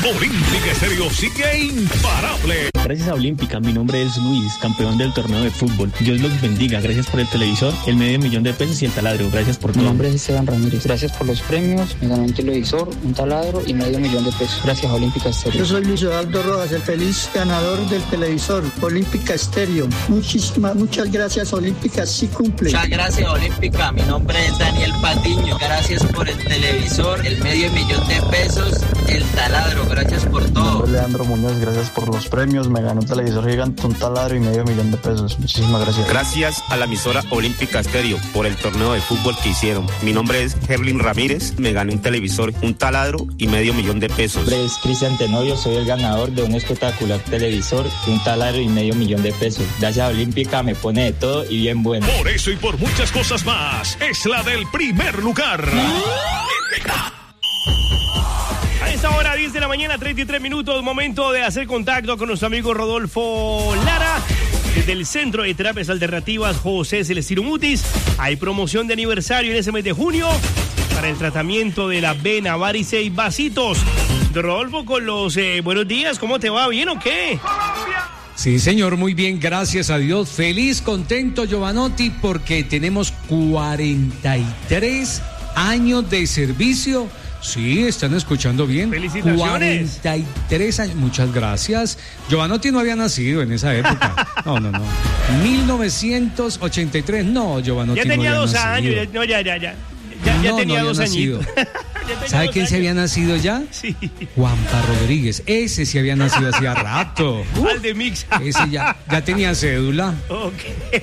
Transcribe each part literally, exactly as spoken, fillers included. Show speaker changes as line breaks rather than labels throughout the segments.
Olímpica Estéreo sigue imparable.
Gracias a Olímpica, mi nombre es Luis, campeón del torneo de fútbol. Dios los bendiga. Gracias por el televisor, el medio millón de pesos y el taladro. Gracias por todo.
Mi nombre es Esteban Ramírez. Gracias por los premios. Me gané un televisor, un taladro y medio millón de pesos. Gracias a Olímpica Estéreo.
Yo soy Luis Eduardo Rojas, el feliz ganador del televisor Olímpica Estéreo. Muchísimas, muchas gracias Olímpica, sí cumple.
Muchas gracias Olímpica. Mi nombre es Daniel Patiño. Gracias por el televisor, el medio millón de pesos, el taladro. Gracias por todo.
Mi nombre es Leandro Muñoz. Gracias por los premios. Me ganó un televisor gigante, un taladro y medio millón de pesos. Muchísimas gracias.
Gracias a la emisora Olímpica Estéreo por el torneo de fútbol que hicieron. Mi nombre es Herlin Ramírez. Me gané un televisor, un taladro y medio millón de pesos.
Mi nombre es Cristian Tenorio. Soy el ganador de un espectacular televisor, un taladro y medio millón de pesos. Gracias a Olímpica me pone de todo y bien bueno.
Por eso y por muchas cosas más, es la del primer lugar. Olímpica.
A esta hora, diez de la mañana, treinta y tres minutos, momento de hacer contacto con nuestro amigo Rodolfo Lara. Desde el Centro de Terapias Alternativas José Celestino Mutis, hay promoción de aniversario en ese mes de junio para el tratamiento de la vena, varice y vasitos. Rodolfo, con los eh, buenos días, ¿cómo te va? ¿Bien o qué?
Sí, señor, muy bien, gracias a Dios. Feliz, contento, Giovanotti, porque tenemos cuarenta y tres años de servicio. Sí, están escuchando bien.
¡Felicitaciones!
cuarenta y tres años. Muchas gracias. Giovanotti no había nacido en esa época. No, no, no. mil novecientos ochenta y tres. No, Giovanotti
ya tenía
no había
dos
nacido.
años. No, ya, ya, ya. Ya, ya
no,
tenía
no
dos añitos.
¿Sabe quién años. se había nacido ya?
Sí.
Juanpa Rodríguez. Ese sí había nacido hacía rato.
Uh, Al de Mixa.
Ese ya, ya tenía cédula.
Ok.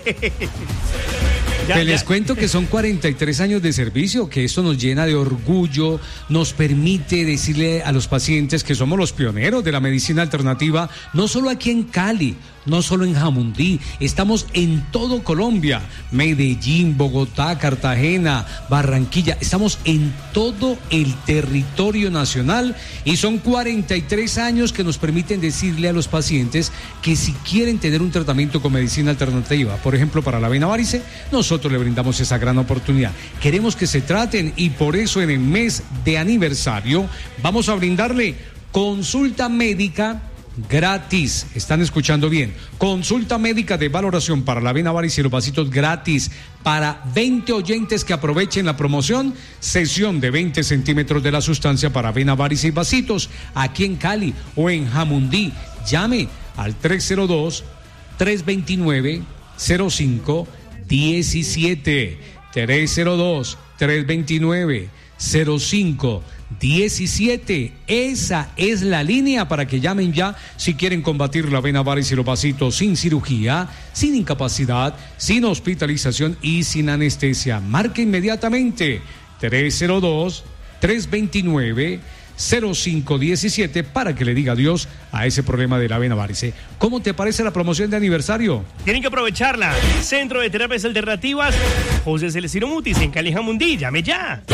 Ya, que les ya. cuento que son cuarenta y tres años de servicio, que esto nos llena de orgullo, nos permite decirle a los pacientes que somos los pioneros de la medicina alternativa, no solo aquí en Cali, no solo en Jamundí, estamos en todo Colombia, Medellín, Bogotá, Cartagena, Barranquilla, estamos en todo el territorio nacional y son cuarenta y tres años que nos permiten decirle a los pacientes que si quieren tener un tratamiento con medicina alternativa, por ejemplo para la vena varice, nosotros le brindamos esa gran oportunidad. Queremos que se traten y por eso en el mes de aniversario vamos a brindarle consulta médica gratis. Están escuchando bien. Consulta médica de valoración para la vena varice y los vasitos gratis para veinte oyentes que aprovechen la promoción. Sesión de veinte centímetros de la sustancia para vena varice y vasitos aquí en Cali o en Jamundí. Llame al tres cero dos, tres dos nueve, cero cinco diecisiete. tres cero dos, tres dos nueve, cero cinco diecisiete. Esa es la línea para que llamen ya si quieren combatir la vena varice y los vasitos sin cirugía, sin incapacidad, sin hospitalización y sin anestesia. Marque inmediatamente tres cero dos, tres dos nueve, cero cinco diecisiete para que le diga adiós a ese problema de la vena varice. ¿Cómo te parece la promoción de aniversario?
Tienen que aprovecharla. Centro de Terapias Alternativas José Celestino Mutis en Cali, Jamundí. Llame ya.